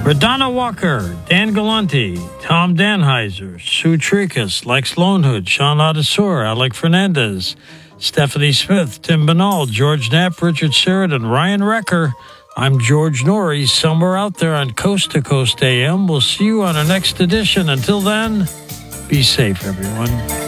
For Donna Walker, Dan Galante, Tom Danheiser, Sue Tricus, Lex Lonehood, Sean Adesor, Alec Fernandez, Stephanie Smith, Tim Banal, George Knapp, Richard Sheridan, Ryan Recker, I'm George Norrie, somewhere out there on Coast to Coast AM. We'll see you on our next edition. Until then, be safe, everyone.